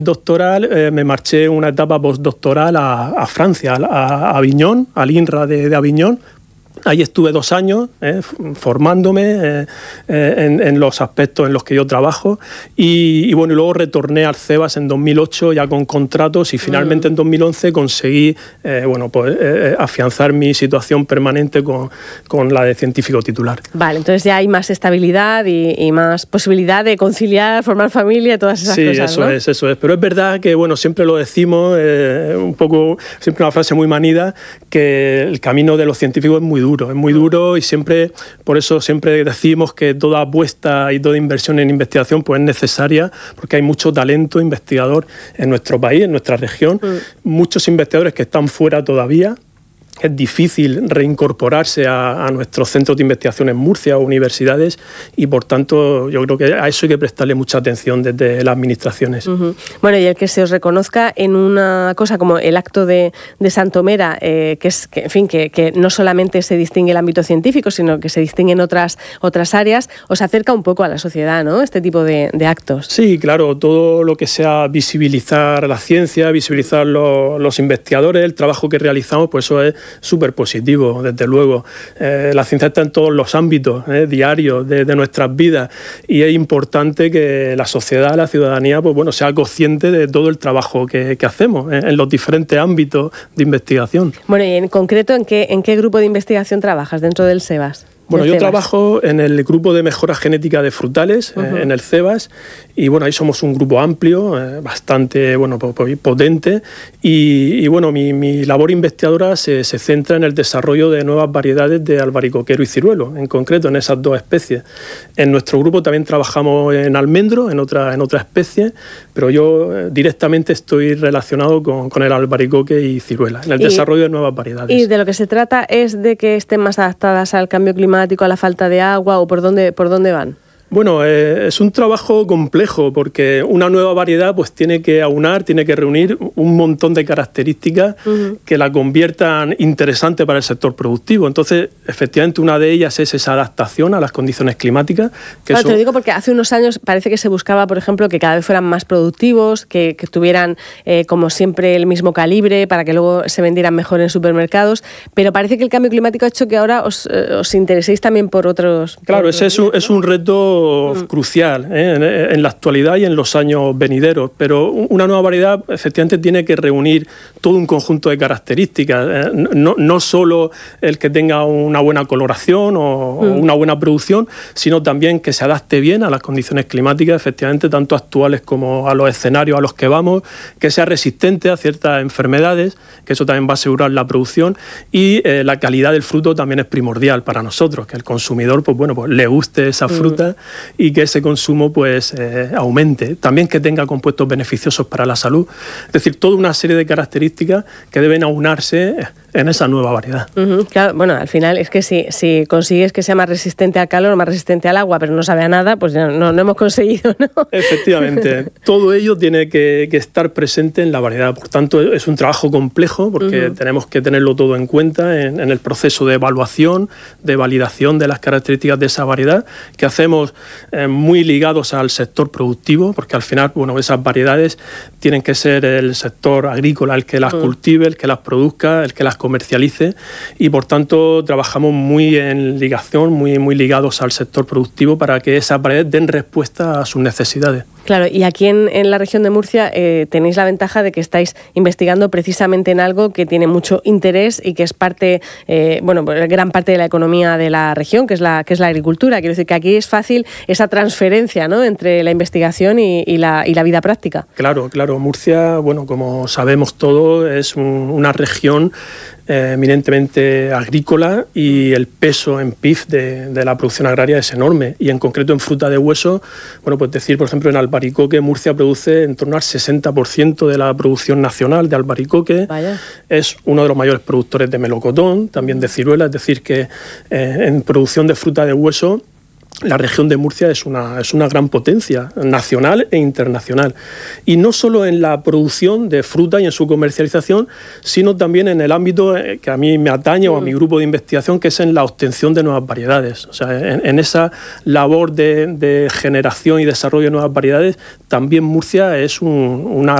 Doctoral, me marché una etapa postdoctoral a Francia, a Aviñón, al INRA de Aviñón. Ahí estuve 2 años formándome en los aspectos en los que yo trabajo y bueno, y luego retorné al CEBAS en 2008 ya con contratos y finalmente en 2011 conseguí afianzar mi situación permanente con la de científico titular. Vale, entonces ya hay más estabilidad y más posibilidad de conciliar, formar familia, todas esas cosas, ¿no? Sí, eso es. Pero es verdad que, bueno, siempre lo decimos, un poco, siempre una frase muy manida, que el camino de los científicos es muy duro y siempre, por eso siempre decimos que toda apuesta y toda inversión en investigación pues es necesaria porque hay mucho talento investigador en nuestro país, en nuestra región, muchos investigadores que están fuera todavía. Es difícil reincorporarse a nuestros centros de investigación en Murcia o universidades y, por tanto, yo creo que a eso hay que prestarle mucha atención desde las administraciones. Bueno, y el que se os reconozca en una cosa como el acto de Santomera, que no solamente se distingue el ámbito científico, sino que se distinguen otras áreas, os acerca un poco a la sociedad, ¿no?, este tipo de actos. Sí, claro, todo lo que sea visibilizar la ciencia, visibilizar los investigadores, el trabajo que realizamos, pues eso es súper positivo, desde luego. La ciencia está en todos los ámbitos diarios de nuestras vidas y es importante que la sociedad, la ciudadanía, pues bueno, sea consciente de todo el trabajo que hacemos en los diferentes ámbitos de investigación. Bueno, y en concreto, ¿en qué grupo de investigación trabajas dentro del CEBAS? Bueno, yo trabajo en el grupo de mejora genética de frutales, en el CEBAS, y bueno, ahí somos un grupo amplio, bastante potente, y bueno, mi labor investigadora se centra en el desarrollo de nuevas variedades de albaricoquero y ciruelo, en concreto en esas 2 especies. En nuestro grupo también trabajamos en almendro, en otra especie, pero yo directamente estoy relacionado con el albaricoque y ciruela, en el desarrollo de nuevas variedades. ¿Y de lo que se trata es de que estén más adaptadas al cambio climático, a la falta de agua, o por dónde van? Bueno, es un trabajo complejo porque una nueva variedad pues tiene que aunar, tiene que reunir un montón de características que la conviertan interesante para el sector productivo. Entonces, efectivamente, una de ellas es esa adaptación a las condiciones climáticas. Te lo digo porque hace unos años parece que se buscaba, por ejemplo, que cada vez fueran más productivos, que tuvieran, como siempre, el mismo calibre para que luego se vendieran mejor en supermercados, pero parece que el cambio climático ha hecho que ahora os intereséis también por otros... Claro, ese es un reto crucial en la actualidad y en los años venideros, pero una nueva variedad efectivamente tiene que reunir todo un conjunto de características, no solo el que tenga una buena coloración o una buena producción, sino también que se adapte bien a las condiciones climáticas, efectivamente, tanto actuales como a los escenarios a los que vamos, que sea resistente a ciertas enfermedades, que eso también va a asegurar la producción, y la calidad del fruto también es primordial para nosotros, que el consumidor pues le guste esa fruta y que ese consumo pues aumente. También que tenga compuestos beneficiosos para la salud. Es decir, toda una serie de características que deben aunarse en esa nueva variedad. Claro, bueno, al final es que si consigues que sea más resistente al calor, más resistente al agua, pero no sabe a nada, pues no hemos conseguido, ¿no? Efectivamente. Todo ello tiene que estar presente en la variedad. Por tanto, es un trabajo complejo porque tenemos que tenerlo todo en cuenta en el proceso de evaluación, de validación de las características de esa variedad, que hacemos muy ligados al sector productivo, porque al final, bueno, esas variedades tienen que ser el sector agrícola el que las cultive, el que las produzca, el que las comercialice, y por tanto trabajamos muy en ligación, muy ligados al sector productivo para que esas variedades den respuesta a sus necesidades. Claro, y aquí en la región de Murcia tenéis la ventaja de que estáis investigando precisamente en algo que tiene mucho interés y que es parte, gran parte de la economía de la región, que es la agricultura. Quiero decir que aquí es fácil esa transferencia, ¿no?, entre la investigación y la vida práctica. Claro. Murcia, bueno, como sabemos todos, es una región eminentemente agrícola y el peso en PIB de la producción agraria es enorme, y en concreto en fruta de hueso, bueno, pues decir, por ejemplo, en albaricoque, Murcia produce en torno al 60% de la producción nacional de albaricoque. Vaya. Es uno de los mayores productores de melocotón, también de ciruela, es decir que en producción de fruta de hueso la región de Murcia es una gran potencia nacional e internacional. Y no solo en la producción de fruta y en su comercialización, sino también en el ámbito que a mí me atañe o a mi grupo de investigación, que es en la obtención de nuevas variedades. O sea, en esa labor de generación y desarrollo de nuevas variedades, también Murcia es una